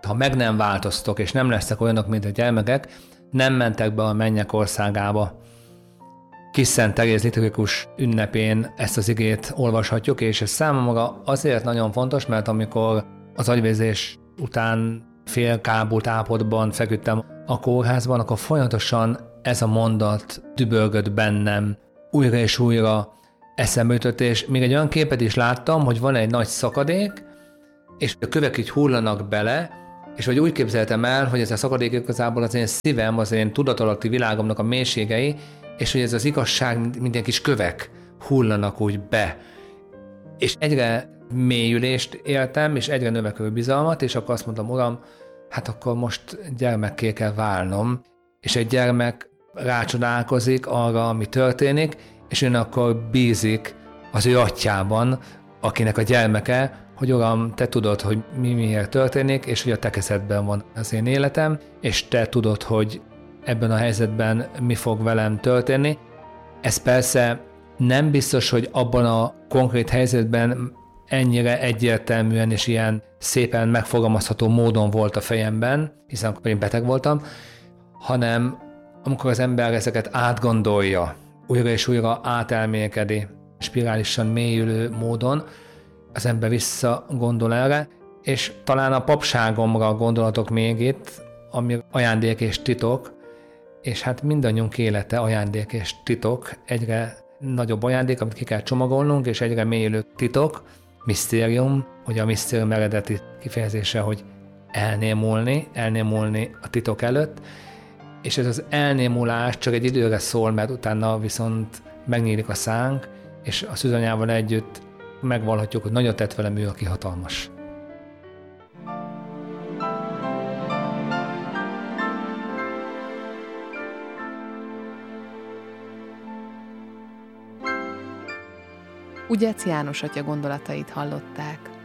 Ha meg nem változtok, és nem lesztek olyanok, mint a gyermekek, nem mentek be a mennyek országába. Kis Szent Teréz liturgikus ünnepén ezt az igét olvashatjuk, és ez számomra azért nagyon fontos, mert amikor az agyvérzés után félkábult állapotban feküdtem a kórházban, akkor folyamatosan ez a mondat dübörgött bennem, újra és újra eszembe jutott, és még egy olyan képet is láttam, hogy van egy nagy szakadék, és a kövek így hullanak bele, és hogy úgy képzeltem el, hogy ez a szakadék igazából az én szívem, az én tudatalatti világomnak a mélységei, és hogy ez az igazság, minden kis kövek hullanak úgy be. És egyre mélyülést éltem, és egyre növekvő bizalmat, és akkor azt mondtam, Uram, hát akkor most gyermekké kell válnom, és egy gyermek rácsodálkozik arra, ami történik, és ön akkor bízik az ő atyában, akinek a gyermeke, hogy Uram, te tudod, hogy miért történik, és hogy a te kezedben van az én életem, és te tudod, hogy ebben a helyzetben mi fog velem történni. Ez persze nem biztos, hogy abban a konkrét helyzetben ennyire egyértelműen és ilyen szépen megfogalmazható módon volt a fejemben, hiszen akkor én beteg voltam, hanem amikor az ember ezeket átgondolja, újra és újra átelmélkedi, spirálisan mélyülő módon, az ember visszagondol erre, és talán a papságomra gondolatok még itt, ami ajándék és titok, és hát mindannyiunk élete ajándék és titok, egyre nagyobb ajándék, amit ki kell csomagolnunk, és egyre mélyülő titok, misztérium, ugye a misztérium eredeti kifejezése, hogy elnémulni a titok előtt, és ez az elnémulás csak egy időre szól, mert utána viszont megnyílik a szánk, és a szűzanyával együtt megvallhatjuk, hogy nagyot tett velem ő, aki hatalmas. Ugyeck János atya gondolatait hallották.